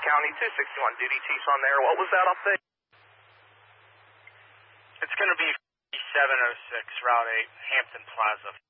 County, 261 DDT's on there. What was that update? It's going to be 706 Route 8, Hampton Plaza.